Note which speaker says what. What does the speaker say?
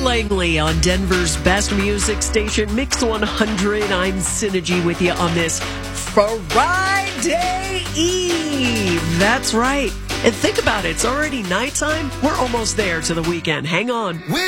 Speaker 1: Langley on Denver's best music station, Mix 100. I'm Synergy with you on this Friday Eve. That's right. And think about it. It's already nighttime. We're almost there to the weekend. Hang on.